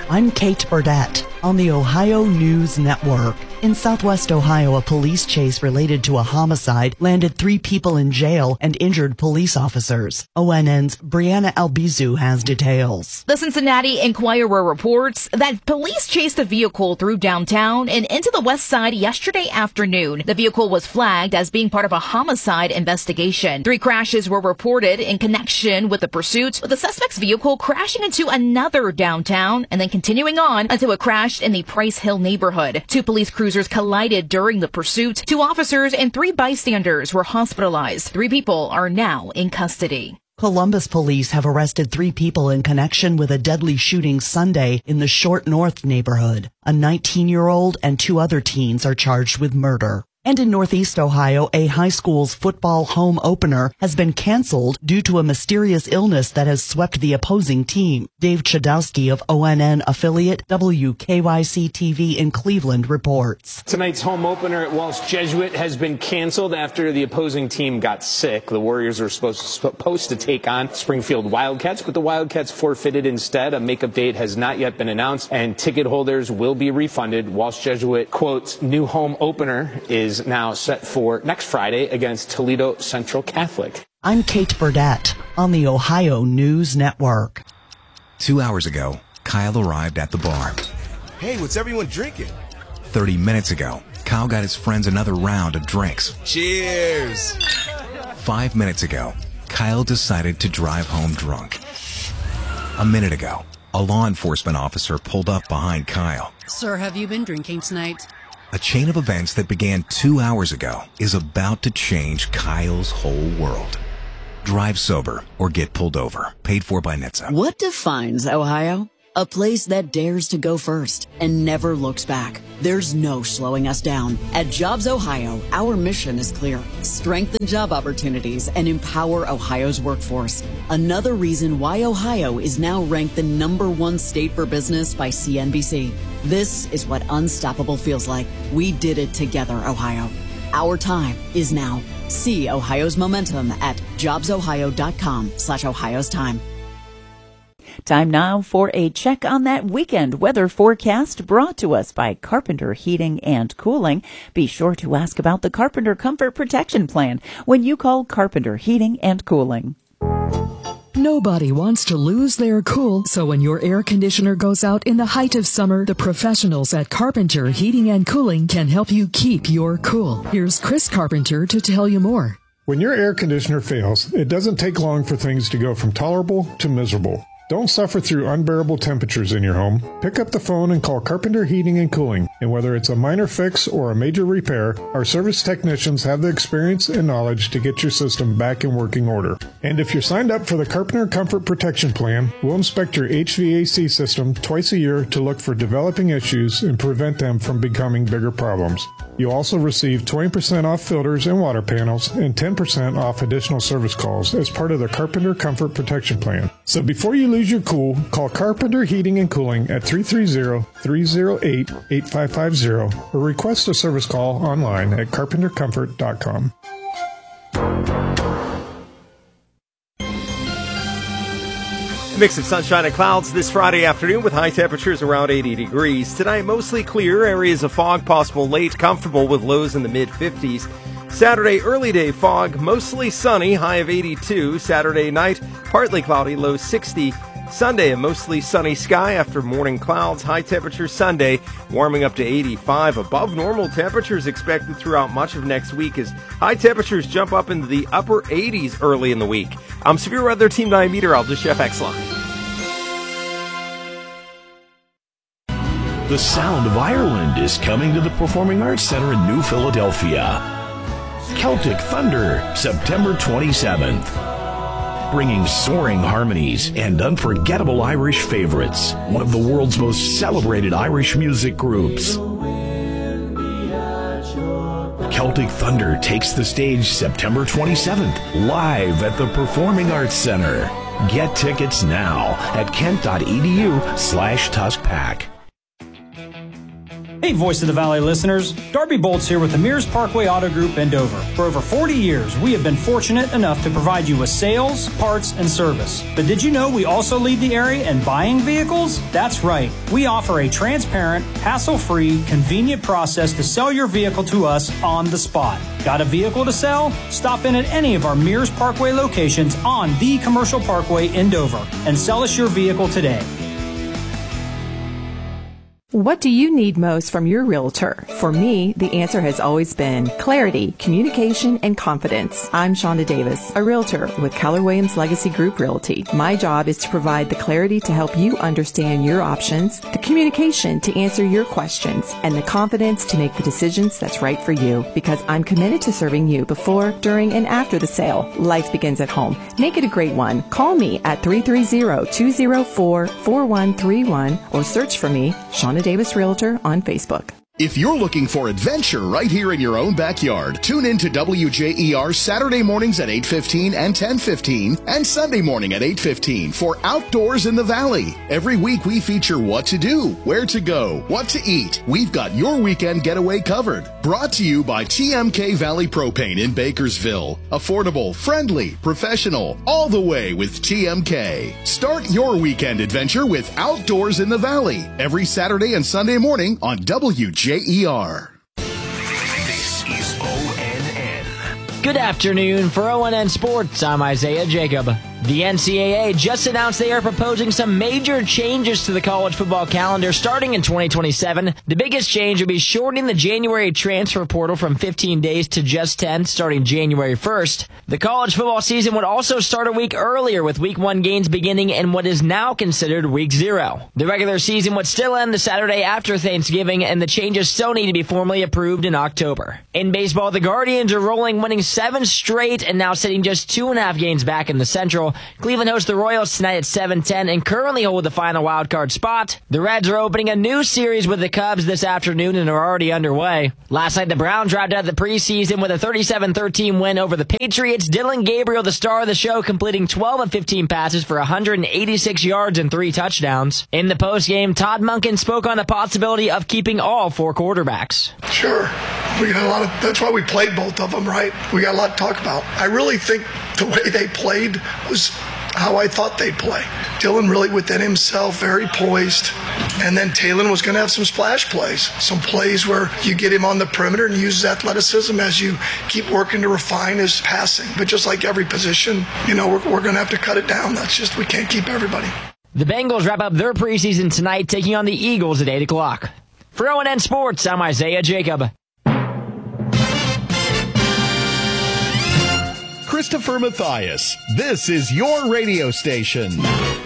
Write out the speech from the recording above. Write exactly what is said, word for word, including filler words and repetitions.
I'm Kate Burdett on the Ohio News Network. In Southwest Ohio, a police chase related to a homicide landed three people in jail and injured police officers. O N N's Brianna Albizu has details. The Cincinnati Enquirer reports that police chased a vehicle through downtown and into the west side yesterday afternoon. The vehicle was flagged as being part of a homicide investigation. Three crashes were reported in connection with the pursuit, with the suspect's vehicle crashing into another downtown and then continuing on until it crashed in the Price Hill neighborhood. Two police cruisers collided during the pursuit. Two officers and three bystanders were hospitalized. Three people are now in custody. Columbus police have arrested three people in connection with a deadly shooting Sunday in the Short North neighborhood. A nineteen-year-old and two other teens are charged with murder. And in Northeast Ohio, a high school's football home opener has been canceled due to a mysterious illness that has swept the opposing team. Dave Chudowski of O N N affiliate W K Y C T V in Cleveland reports. Tonight's home opener at Walsh Jesuit has been canceled after the opposing team got sick. The Warriors are supposed, supposed to take on Springfield Wildcats, but the Wildcats forfeited instead. A makeup date has not yet been announced, and ticket holders will be refunded. Walsh Jesuit, quote, new home opener is now set for next Friday against Toledo Central Catholic. I'm Kate Burdett on the Ohio News Network. Two hours ago, Kyle arrived at the bar. Hey, what's everyone drinking? Thirty minutes ago, Kyle got his friends another round of drinks. Cheers! Five minutes ago, Kyle decided to drive home drunk. A minute ago, a law enforcement officer pulled up behind Kyle. Sir, have you been drinking tonight? A chain of events that began two hours ago is about to change Kyle's whole world. Drive sober or get pulled over. Paid for by N H T S A. What defines Ohio? A place that dares to go first and never looks back. There's no slowing us down. At Jobs Ohio, our mission is clear. Strengthen job opportunities and empower Ohio's workforce. Another reason why Ohio is now ranked the number one state for business by C N B C. This is what unstoppable feels like. We did it together, Ohio. Our time is now. See Ohio's momentum at jobsohio.com slash Ohio's time. Time now for a check on that weekend weather forecast brought to us by Carpenter Heating and Cooling. Be sure to ask about the Carpenter Comfort Protection Plan when you call Carpenter Heating and Cooling. Nobody wants to lose their cool, so when your air conditioner goes out in the height of summer, the professionals at Carpenter Heating and Cooling can help you keep your cool. Here's Chris Carpenter to tell you more. When your air conditioner fails, it doesn't take long for things to go from tolerable to miserable. Don't suffer through unbearable temperatures in your home. Pick up the phone and call Carpenter Heating and Cooling. And whether it's a minor fix or a major repair, our service technicians have the experience and knowledge to get your system back in working order. And if you're signed up for the Carpenter Comfort Protection Plan, we'll inspect your H V A C system twice a year to look for developing issues and prevent them from becoming bigger problems. You'll also receive twenty percent off filters and water panels and ten percent off additional service calls as part of the Carpenter Comfort Protection Plan. So before you lose your cool, call Carpenter Heating and Cooling at three three zero, three zero eight, eight five five zero or request a service call online at carpenter comfort dot com. Mix of sunshine and clouds this Friday afternoon with high temperatures around eighty degrees. Tonight, mostly clear, areas of fog possible late, comfortable with lows in the mid-fifties. Saturday, early day fog, mostly sunny, high of eighty-two. Saturday night, partly cloudy, low sixty. Sunday, a mostly sunny sky after morning clouds. High temperature Sunday, warming up to eighty-five. Above normal temperatures expected throughout much of next week as high temperatures jump up into the upper eighties early in the week. I'm Severe Weather Team nine meteorologist Jeff Exline. The sound of Ireland is coming to the Performing Arts Center in New Philadelphia. Celtic Thunder, September twenty-seventh. Bringing soaring harmonies and unforgettable Irish favorites. One of the world's most celebrated Irish music groups. Celtic Thunder takes the stage September twenty-seventh, live at the Performing Arts Center. Get tickets now at kent dot e d u slash tuskpack. Hey, Voice of the Valley listeners. Darby Bolts here with the Mears Parkway Auto Group in Dover. For over forty years, we have been fortunate enough to provide you with sales, parts, and service. But did you know we also lead the area in buying vehicles? That's right. We offer a transparent, hassle-free, convenient process to sell your vehicle to us on the spot. Got a vehicle to sell? Stop in at any of our Mears Parkway locations on the Commercial Parkway in Dover and sell us your vehicle today. What do you need most from your realtor? For me, the answer has always been clarity, communication, and confidence. I'm Shonda Davis, a realtor with Keller Williams Legacy Group Realty. My job is to provide the clarity to help you understand your options, the communication to answer your questions, and the confidence to make the decisions that's right for you. Because I'm committed to serving you before, during, and after the sale. Life begins at home. Make it a great one. Call me at three three zero, two zero four, four one three one or search for me, Shonda Davis Realtor, on Facebook. If you're looking for adventure right here in your own backyard, tune in to W J E R Saturday mornings at eight fifteen and ten fifteen and Sunday morning at eight fifteen for Outdoors in the Valley. Every week we feature what to do, where to go, what to eat. We've got your weekend getaway covered. Brought to you by T M K Valley Propane in Bakersville. Affordable, friendly, professional, all the way with T M K. Start your weekend adventure with Outdoors in the Valley every Saturday and Sunday morning on W J E R. This is O N N. Good afternoon. For O N N Sports, I'm Isaiah Jacob. The N C double A just announced they are proposing some major changes to the college football calendar starting in twenty twenty-seven. The biggest change would be shortening the January transfer portal from fifteen days to just ten starting January first. The college football season would also start a week earlier with week one games beginning in what is now considered week zero. The regular season would still end the Saturday after Thanksgiving, and the changes still need to be formally approved in October. In baseball, the Guardians are rolling, winning seven straight and now sitting just two and a half games back in the Central. Cleveland hosts the Royals tonight at seven ten and currently hold the final wildcard spot. The Reds are opening a new series with the Cubs this afternoon and are already underway. Last night, the Browns wrapped out the preseason with a thirty-seven thirteen win over the Patriots. Dylan Gabriel, the star of the show, completing twelve of fifteen passes for one hundred eighty-six yards and three touchdowns. In the postgame, Todd Monken spoke on the possibility of keeping all four quarterbacks. Sure. We got a lot of, that's why we played both of them, right? We got a lot to talk about. I really think the way they played was how I thought they'd play. Dylan really within himself, very poised. And then Talon was going to have some splash plays, some plays where you get him on the perimeter and use his athleticism as you keep working to refine his passing. But just like every position, you know, we're, we're going to have to cut it down. That's just, we can't keep everybody. The Bengals wrap up their preseason tonight, taking on the Eagles at eight o'clock. For O N N Sports, I'm Isaiah Jacob. Christopher Matthias, this is your radio station.